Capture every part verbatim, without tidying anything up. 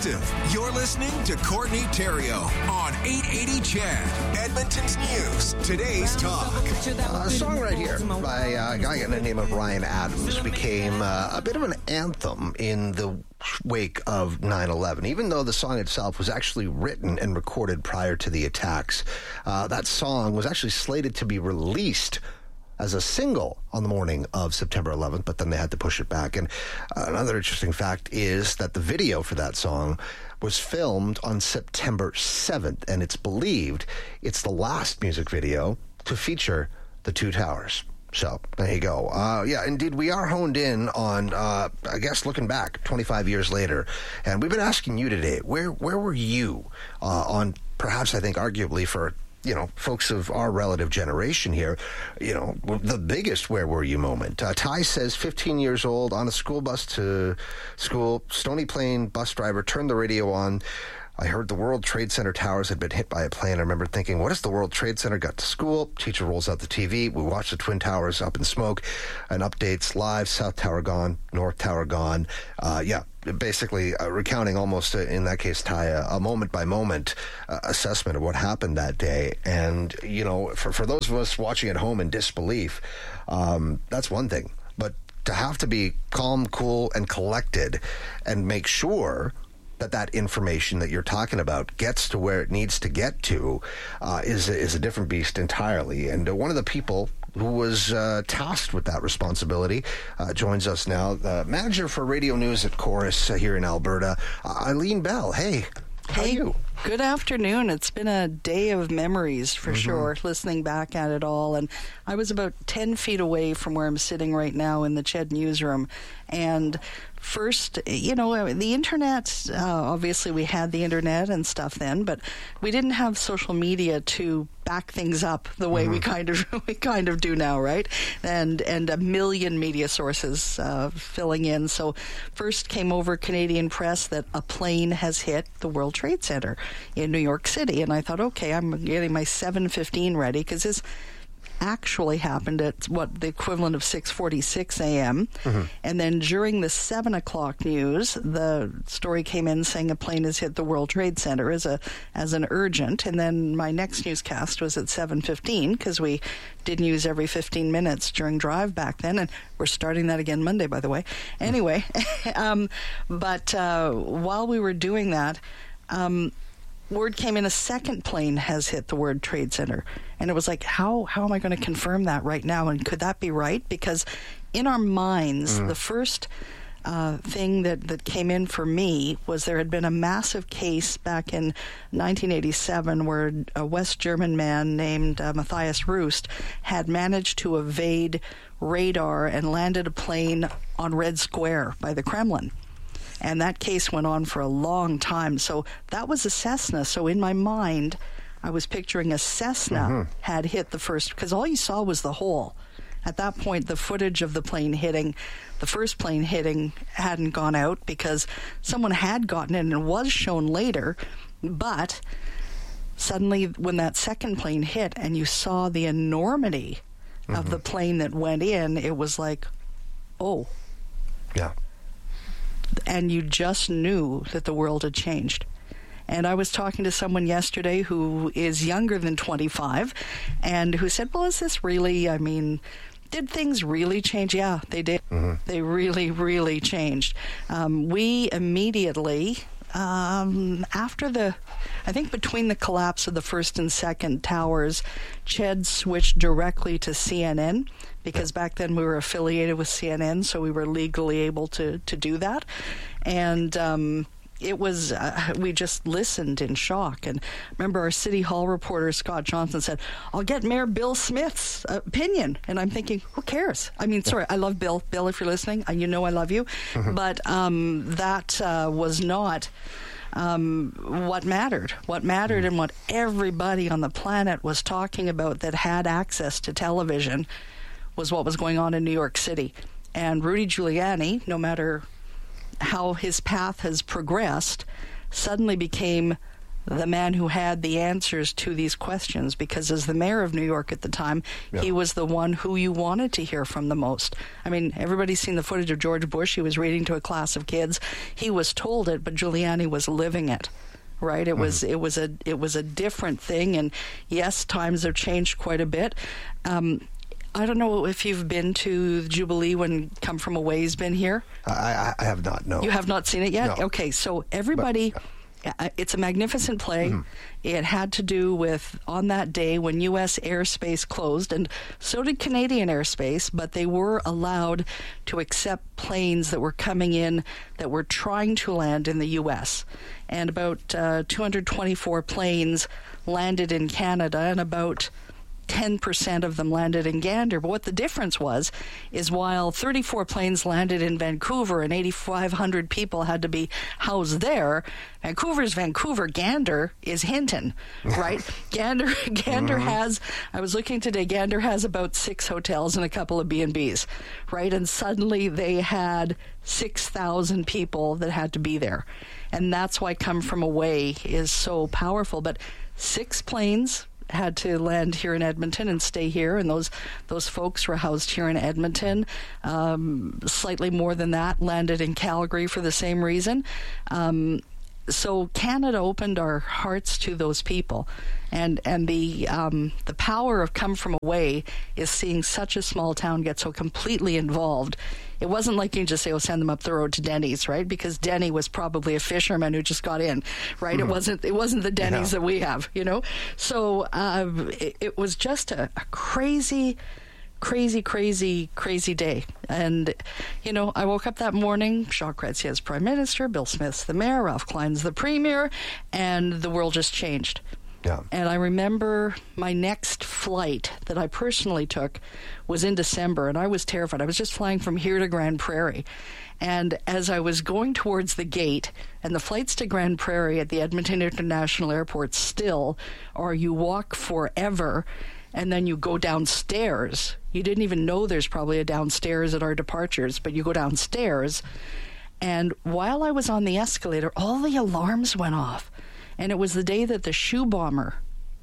perspective. You're listening to Courtney Theriault on eight eighty C H E D, Edmonton's News. Today's Talk. Uh, a song right here by a guy in the name of Ryan Adams became uh, a bit of an anthem in the wake of nine eleven. Even though the song itself was actually written and recorded prior to the attacks, uh, that song was actually slated to be released as a single on the morning of September eleventh, but then they had to push it back. And uh, another interesting fact is that the video for that song was filmed on September seventh, and it's believed it's the last music video to feature the two towers. So, there you go. Uh, yeah, indeed, we are honed in on, uh, I guess, looking back twenty-five years later. And we've been asking you today, where where were you uh, on, perhaps, I think, arguably for, you know, folks of our relative generation here, you know, the biggest where were you moment. Uh, Ty says, fifteen years old, on a school bus to school, Stony Plain bus driver turned the radio on. I heard the World Trade Center towers had been hit by a plane. I remember thinking, what has the World Trade Center got to school? Teacher rolls out the T V. We watch the Twin Towers up in smoke and updates live. South Tower gone, North Tower gone. Uh, yeah, basically uh, recounting almost, uh, in that case, Ty, a, a moment-by-moment uh, assessment of what happened that day. And, you know, for, for those of us watching at home in disbelief, um, that's one thing. But to have to be calm, cool, and collected and make sure that that information that you're talking about gets to where it needs to get to uh, is, is a different beast entirely. And uh, one of the people who was uh, tasked with that responsibility uh, joins us now, the manager for radio news at Chorus uh, here in Alberta, uh, Eileen Bell. Hey, how hey, are you? Good afternoon. It's been a day of memories for mm-hmm. sure, listening back at it all. And I was about ten feet away from where I'm sitting right now in the C H E D newsroom. And first, you know, the internet, uh, obviously we had the internet and stuff then, but we didn't have social media to back things up the way mm-hmm. we kind of we kind of do now, right? And and a million media sources uh, filling in. So first came over Canadian press that a plane has hit the World Trade Center in New York City, and I thought, okay, I'm getting my seven fifteen ready because this actually happened at what the equivalent of six forty-six a.m. Mm-hmm. And then during the seven o'clock news, the story came in saying a plane has hit the World Trade Center as a as an urgent. And then my next newscast was at seven fifteen because we did news every fifteen minutes during drive back then, and we're starting that again Monday, by the way. Anyway, um, but uh, while we were doing that, um, word came in a second plane has hit the World Trade Center. And it was like, how how am I going to confirm that right now? And could that be right? Because in our minds, mm. the first uh, thing that, that came in for me was there had been a massive case back in nineteen eighty-seven where a West German man named uh, Matthias Rust had managed to evade radar and landed a plane on Red Square by the Kremlin. And that case went on for a long time. So that was a Cessna. So in my mind, I was picturing a Cessna mm-hmm. had hit the first, because all you saw was the hole. At that point, the footage of the plane hitting, the first plane hitting, hadn't gone out because someone had gotten it and it was shown later. But suddenly, when that second plane hit and you saw the enormity mm-hmm. of the plane that went in, it was like, oh. Yeah. And you just knew that the world had changed. And I was talking to someone yesterday who is younger than twenty-five and who said, well, is this really, I mean, did things really change? Yeah, they did. Mm-hmm. They really, really changed. Um, we immediately, um, after the, I think between the collapse of the first and second towers, C H E D switched directly to C N N. Because back then we were affiliated with C N N, so we were legally able to, to do that. And um, it was, uh, we just listened in shock. And remember our City Hall reporter, Scott Johnson, said, I'll get Mayor Bill Smith's opinion. And I'm thinking, who cares? I mean, sorry, I love Bill. Bill, if you're listening, you know I love you. Mm-hmm. But um, that uh, was not um, what mattered. What mattered mm-hmm. and what everybody on the planet was talking about that had access to television was what was going on in New York City. And Rudy Giuliani, no matter how his path has progressed, suddenly became the man who had the answers to these questions, because as the mayor of New York at the time, yeah. he was the one who you wanted to hear from the most. I mean, everybody's seen the footage of George Bush. He was reading to a class of kids. He was told it, but Giuliani was living it. Right? It mm-hmm. was it was a it was a different thing, and yes, times have changed quite a bit. Um, I don't know if you've been to the Jubilee when Come From Away's been here. I, I have not. No, you have not seen it yet. No. Okay, so everybody. But, it's a magnificent play. Mm. It had to do with on that day when U S airspace closed, and so did Canadian airspace, but they were allowed to accept planes that were coming in that were trying to land in the U S. And about uh, two hundred twenty-four planes landed in Canada, and about ten percent of them landed in Gander. But what the difference was is while thirty-four planes landed in Vancouver and eighty-five hundred people had to be housed there, Vancouver's Vancouver, Gander is Hinton, right? Gander Gander mm-hmm. has, I was looking today, Gander has about six hotels and a couple of B and B's, right? And suddenly they had six thousand people that had to be there. And that's why Come From Away is so powerful. But six planes had to land here in Edmonton and stay here, and those those folks were housed here in Edmonton. Um, slightly more than that landed in Calgary for the same reason. Um, so Canada opened our hearts to those people, and and the um, the power of Come From Away is seeing such a small town get so completely involved. It wasn't like you can just say, "Oh, send them up the road to Denny's," right? Because Denny was probably a fisherman who just got in, right? Mm-hmm. It wasn't. It wasn't the Denny's yeah. that we have, you know. So uh, it, it was just a, a crazy, crazy, crazy, crazy day. And you know, I woke up that morning. Jacques Chrétien's prime minister, Bill Smith's the mayor, Ralph Klein's the premier, and the world just changed. Yeah. And I remember my next flight that I personally took was in December, and I was terrified. I was just flying from here to Grand Prairie. And as I was going towards the gate, and the flights to Grand Prairie at the Edmonton International Airport still are you walk forever, and then you go downstairs. You didn't even know there's probably a downstairs at our departures, but you go downstairs. And while I was on the escalator, all the alarms went off. And it was the day that the shoe bomber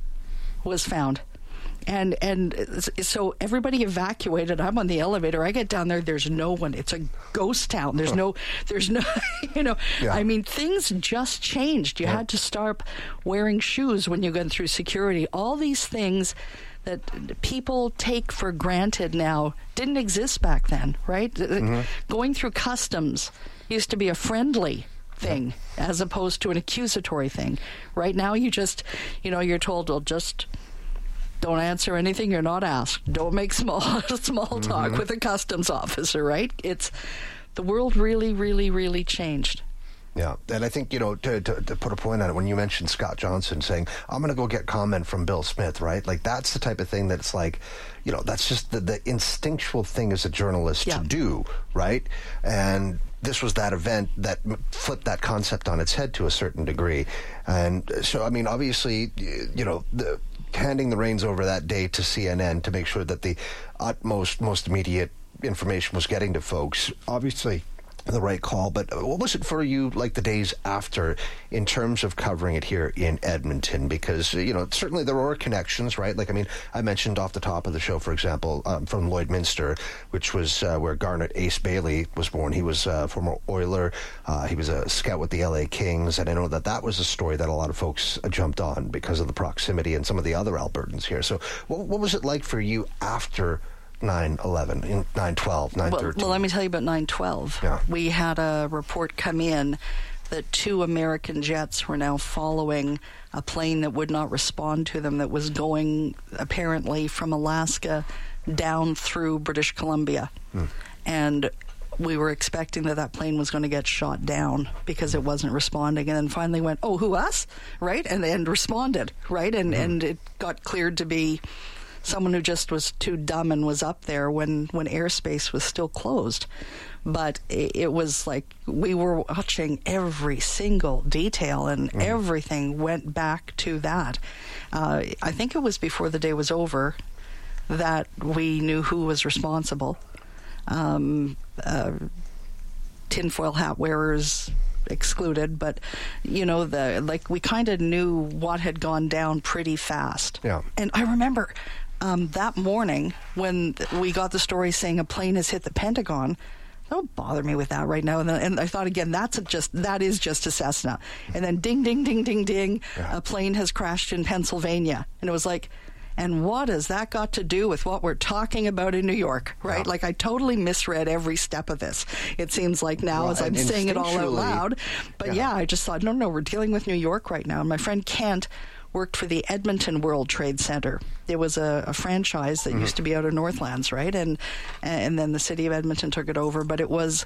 was found. And and so everybody evacuated. I'm on the elevator. I get down there. There's no one. It's a ghost town. There's no, there's no, you know, yeah. I mean, things just changed. You yeah. had to start wearing shoes when you went through security. All these things that people take for granted now didn't exist back then, right? Mm-hmm. Going through customs used to be a friendly thing as opposed to an accusatory thing. Right now, you just, you know, you're told, well, just don't answer anything you're not asked. Don't make small small talk mm-hmm. with a customs officer, right? It's the world really, really, really changed. Yeah, and I think, you know, to, to, to put a point on it, when you mentioned Scott Johnson saying, I'm going to go get comment from Bill Smith, right? Like, that's the type of thing that's like, you know, that's just the, the instinctual thing as a journalist yeah. to do, right? And this was that event that flipped that concept on its head to a certain degree. And so, I mean, obviously, you know, the, handing the reins over that day to C N N to make sure that the utmost, most immediate information was getting to folks, obviously the right call. But what was it for you like the days after in terms of covering it here in Edmonton? Because, you know, certainly there were connections, right? Like, I mean, I mentioned off the top of the show, for example, um, from Lloydminster, which was uh, where Garnet Ace Bailey was born. He was a former Oiler. Uh, he was a scout with the L A Kings. And I know that that was a story that a lot of folks uh, jumped on because of the proximity and some of the other Albertans here. So what, what was it like for you after nine eleven, in nine twelve, nine thirteen? Well, well, let me tell you about nine twelve. Yeah. We had a report come in that two American jets were now following a plane that would not respond to them, that was going apparently from Alaska down through British Columbia. Hmm. And we were expecting that that plane was going to get shot down because it wasn't responding, and then finally went, oh, who, us? Right? And then responded, right? And, hmm. and it got cleared to be someone who just was too dumb and was up there when, when airspace was still closed. But it, it was like we were watching every single detail, and mm. everything went back to that. Uh, I think it was before the day was over that we knew who was responsible. Um, uh, tinfoil hat wearers excluded, but you know, the like we kind of knew what had gone down pretty fast. Yeah. And I remember um, that morning when we got the story saying a plane has hit the Pentagon. Don't bother me with that right now. And, then, and I thought again, that's a just that is just a Cessna. And then ding, ding, ding, ding, ding, yeah. a plane has crashed in Pennsylvania. And it was like, and what has that got to do with what we're talking about in New York, right? Yeah. Like I totally misread every step of this. It seems like now well, as I'm saying it all out loud. But yeah. yeah, I just thought, no, no, we're dealing with New York right now. And my friend Kent worked for the Edmonton World Trade Center. It was a, a franchise that mm-hmm. used to be out of Northlands, right? And and then the city of Edmonton took it over. But it was,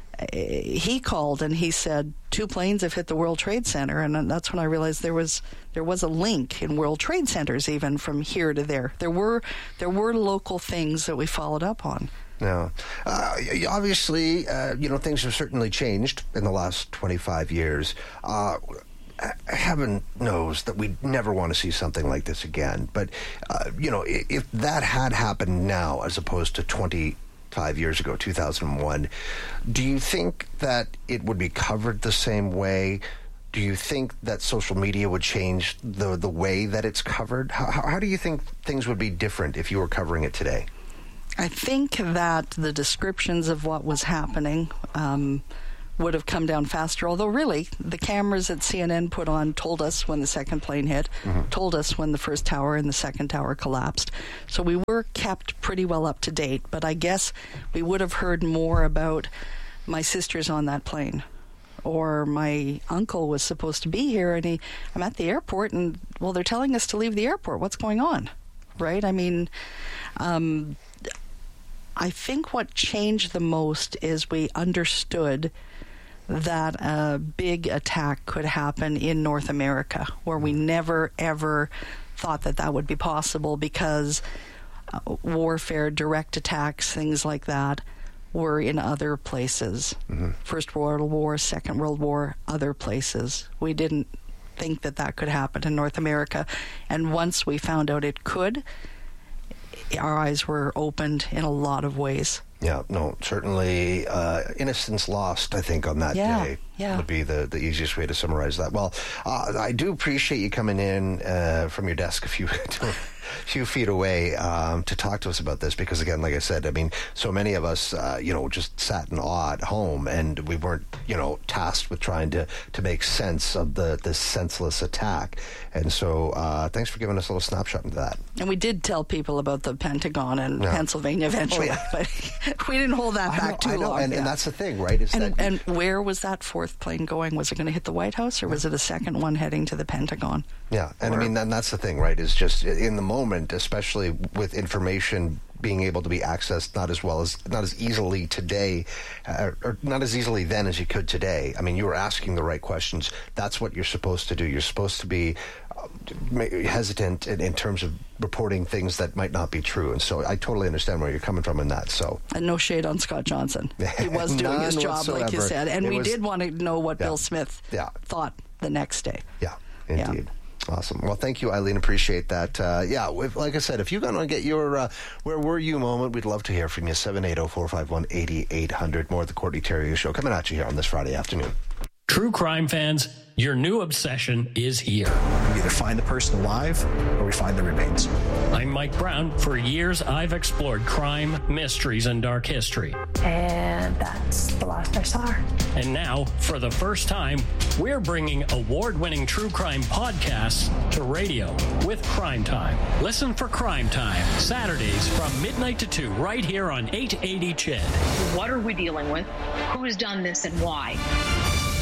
he called and he said, two planes have hit the World Trade Center. And that's when I realized there was there was a link in World Trade Centers even from here to there. There were there were local things that we followed up on. No. Uh, obviously, uh, you know, things have certainly changed in the last twenty-five years. Uh Heaven knows that we never want to see something like this again. But, uh, you know, if, if that had happened now as opposed to twenty-five years ago, two thousand one, do you think that it would be covered the same way? Do you think that social media would change the the way that it's covered? How, how, how do you think things would be different if you were covering it today? I think that the descriptions of what was happening um, would have come down faster, although really the cameras that C N N put on told us when the second plane hit, mm-hmm. told us when the first tower and the second tower collapsed. So we were kept pretty well up to date, but I guess we would have heard more about my sister's on that plane, or my uncle was supposed to be here and he, I'm at the airport and, well, they're telling us to leave the airport. What's going on? Right? I mean, um, I think what changed the most is we understood that a big attack could happen in North America, where we never, ever thought that that would be possible because uh, warfare, direct attacks, things like that were in other places. Mm-hmm. First World War, Second World War, other places. We didn't think that that could happen in North America. And once we found out it could, our eyes were opened in a lot of ways. Yeah, no, certainly uh, innocence lost, I think, on that yeah, day yeah. would be the, the easiest way to summarize that. Well, uh, I do appreciate you coming in uh, from your desk a few few feet away um, to talk to us about this because, again, like I said, I mean, so many of us, uh, you know, just sat in awe at home and we weren't, you know, tasked with trying to, to make sense of the this senseless attack. And so uh, thanks for giving us a little snapshot into that. And we did tell people about the Pentagon and yeah. Pennsylvania eventually, oh, yeah. but we didn't hold that I back know, too I know. long. And, yeah. and that's the thing, right? Is and, that and where was that fourth plane going? Was it going to hit the White House or was it a second one heading to the Pentagon? Yeah, and or, I mean, and that's the thing, right, is just in the moment, especially with information being able to be accessed not as well as, not as easily today, uh, or not as easily then as you could today. I mean, you were asking the right questions. That's what you're supposed to do. You're supposed to be uh, hesitant in, in terms of reporting things that might not be true. And so I totally understand where you're coming from in that. So, and no shade on Scott Johnson. He was doing his job, whatsoever. Like you said. And it we was, did want to know what yeah, Bill Smith yeah. thought the next day. Yeah, indeed. Yeah. Awesome. Well, thank you, Eileen. Appreciate that. Uh, yeah, if, like I said, if you're going to get your uh, where were you moment, we'd love to hear from you. seven eight zero, four five one, eight eight zero zero. More of the Courtney Theriault Show coming at you here on this Friday afternoon. True crime fans, your new obsession is here. We either find the person alive or we find the remains. I'm Mike Brown. For years, I've explored crime, mysteries, and dark history. And that's the last I saw her. And now, for the first time, we're bringing award-winning true crime podcasts to radio with Crime Time. Listen for Crime Time, Saturdays from midnight to two, right here on eight eighty C H E D. What are we dealing with? Who's done this and why?